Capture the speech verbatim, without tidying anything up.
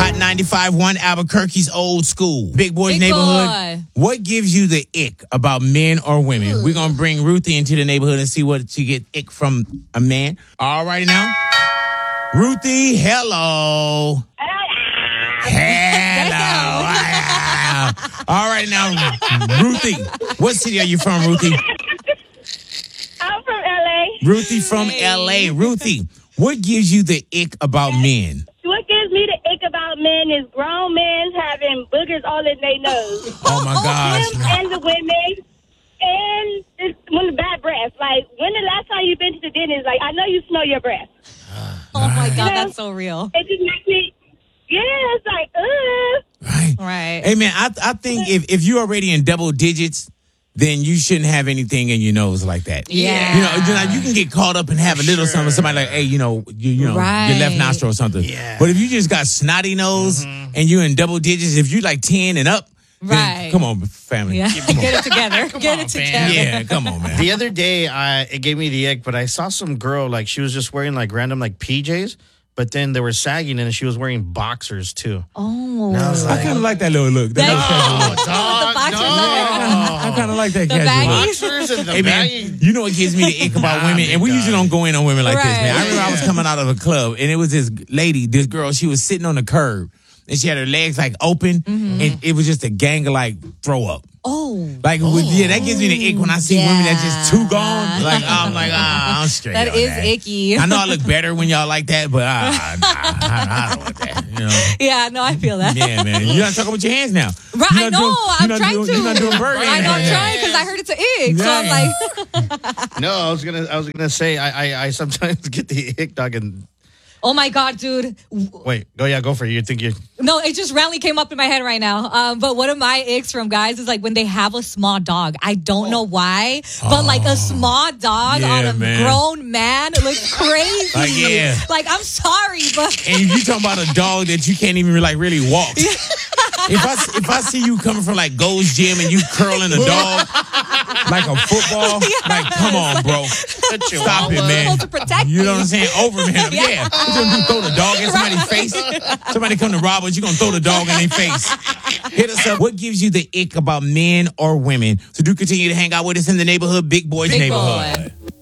Hot ninety-five point one Albuquerque's old school. Big Boy's Big neighborhood. Boy. What gives you the ick about men or women? We're going to bring Ruthie into the neighborhood and see what she get ick from a man. All righty now. Ruthie, hello. Hello. All right now, Ruthie. What city are you from, Ruthie? I'm from L A. Ruthie from L A. Ruthie, what gives you the ick about men? What gives me the ick about men is grown men having boogers all in their nose. Oh my gosh. Them and the women. And it's when the bad breath. Like, when the last time you been to the dentist, like, I know you smell your breath. Oh my God, You know? that's so real. It just makes me, yeah, it's like, ugh. Right. Right. Hey man, I I think if, if you're already in double digits, then you shouldn't have anything in your nose like that. Yeah. You know, you know, you can get caught up and have a little Sure. something. Somebody like, hey, you know, you, you know, Right. your left nostril or something. Yeah. But if you just got snotty nose and you're in double digits, if you're like ten and up, then Right. come on, family. Yeah. Come on. Get it together. Get on, it fam. together. Yeah, come on, man. The other day, I it gave me the ick, but I saw some girl, like, she was just wearing, like, random, like, P Js, but then they were sagging, and she was wearing boxers, too. Oh. And I was I like, kind of like that little look. That Thank little you. casual look. dog, The boxers no. I kind of like that The casual look. baggies? Boxers and the Hey man, baggy. you know what gives me the ick about Nah, women, and we big usually guy. don't go in on women like this, man. I Right. remember I was Yeah. coming out of a club, and it was this lady, this girl. She was sitting on the curb, and she had her legs like open, and it was just a gang of like throw up. Oh. Like, with, yeah, that gives me the ick when I see women that's just too gone. Yeah. Like, I'm like, ah, I'm straight. That on is that. icky. I know I look better when y'all like that, but ah, nah, I, I don't want that. You know. Yeah, no, I feel that. Yeah, man. You're not talking with your hands now. Right, You're I not know. doing- I'm you're not trying doing- to. You're not doing burger. I know. I'm hands. trying because I heard it's an ick. So I'm Yeah. like, No, I was gonna, I was gonna say, I, I, I sometimes get the ick, dog, and oh my God, dude. wait, go, yeah, go for it. You think you? No, it just randomly came up in my head right now. Um, but one of my icks from guys is like when they have a small dog. I don't know why, but like a small dog Yeah, on a man. grown man looks crazy. Like, yeah. Like, I'm sorry, but And you talking about a dog that you can't even like really walk. If I if I see you coming from like Gold's Gym and you curling a dog like a football, like come on, bro, stop it, man. supposed to protect You know what me. I'm saying? Overman, yeah. Yeah. You gonna throw the dog in somebody's face? Somebody come to rob us, you gonna throw the dog in their face? Hit us up. What gives you the ick about men or women? So do continue to hang out with us in the neighborhood, Big Boys Big neighborhood. Boy.